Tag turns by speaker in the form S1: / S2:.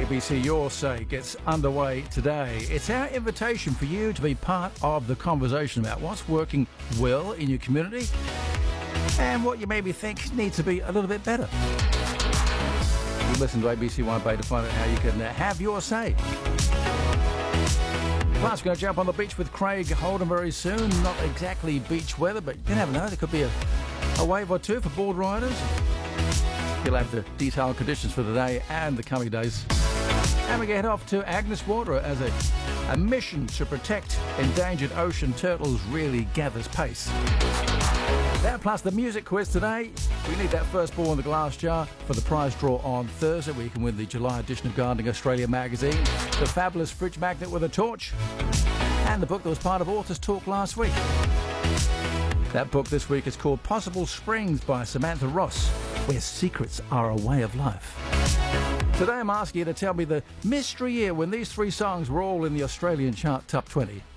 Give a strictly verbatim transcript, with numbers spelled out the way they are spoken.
S1: B C Your Say gets underway today. It's our invitation for you to be part of the conversation about what's working well in your community and what you maybe think needs to be a little bit better. You listen to A B C One Bay to find out how you can uh, have your say. Plus, we're going to jump on the beach with Craig Holden very soon. Not exactly beach weather, but you never know. There could be a, a wave or two for board riders. He'll have the detailed conditions for the day and the coming days. And we get off to Agnes Water as a, a mission to protect endangered ocean turtles really gathers pace. That plus the music quiz today. We need that first ball in the glass jar for the prize draw on Thursday, where you can win the July edition of Gardening Australia magazine, the fabulous fridge magnet with a torch, and the book that was part of Authors Talk last week. That book this week is called Possible Springs by Samantha Ross, where secrets are a way of life. Today I'm asking you to tell me the mystery year when these three songs were all in the Australian chart top twenty.